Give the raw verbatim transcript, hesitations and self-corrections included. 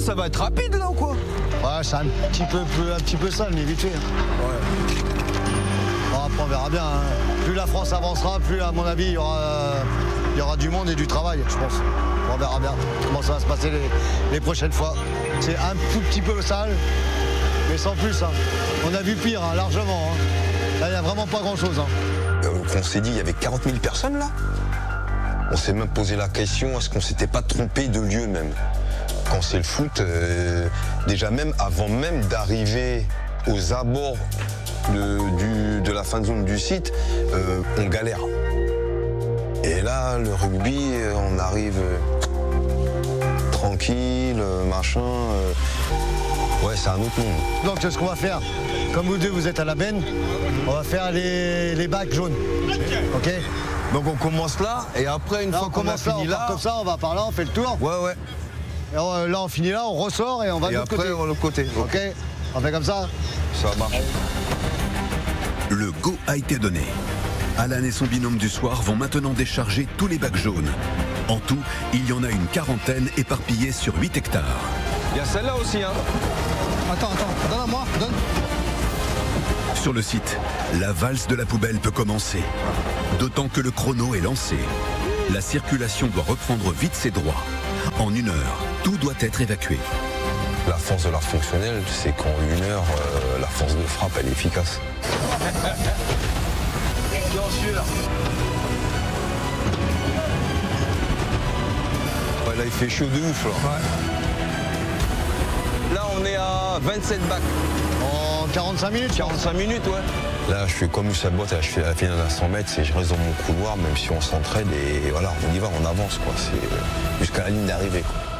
ça va être rapide là ou quoi? Ouais, c'est un petit peu, un petit peu sale, mais vite fait. Ouais. Bon, après, on verra bien. Hein. Plus la France avancera, plus, à mon avis, il y aura, euh, il y aura du monde et du travail, je pense. On verra bien comment ça va se passer les, les prochaines fois. C'est un tout petit peu sale, mais sans plus. Hein. On a vu pire, hein, largement. Hein. Là, il n'y a vraiment pas grand-chose. Hein. Euh, on s'est dit, il y avait quarante mille personnes là. On s'est même posé la question, est-ce qu'on s'était pas trompé de lieu même? Quand c'est le foot, euh, déjà même avant même d'arriver aux abords de, du, de la fin de zone du site, euh, on galère. Et là, le rugby, on arrive euh, tranquille, machin. Euh, ouais, c'est un autre monde. Donc, ce qu'on va faire, comme vous deux, vous êtes à la benne, on va faire les, les bacs jaunes. Ok? Donc on commence là, et après, une là, fois on qu'on a commence là, fini on là... part comme ça, on va par là, on fait le tour. Ouais, ouais. Et on, là, on finit là, on ressort et on va et de l'autre après, côté. on va de l'autre côté. Ok? On fait comme ça? Ça marche. Le go a été donné. Alan et son binôme du soir vont maintenant décharger tous les bacs jaunes. En tout, il y en a une quarantaine éparpillés sur huit hectares. Il y a celle-là aussi, hein. Attends, attends, donne à moi, donne. Sur le site, la valse de la poubelle peut commencer. D'autant que le chrono est lancé. La circulation doit reprendre vite ses droits. En une heure, tout doit être évacué. La force de l'art fonctionnel, c'est qu'en une heure, euh, la force de frappe, elle est efficace. Ouais, là, il fait chaud de ouf, là. Ouais. Là, on est à vingt-sept bacs. En quarante-cinq minutes, quarante-cinq minutes, ouais. Là, je fais comme sa boîte, là, je fais la finale à cent mètres, et je reste dans mon couloir, même si on s'entraide, et voilà, on y va, on avance, quoi. C'est jusqu'à la ligne d'arrivée, quoi.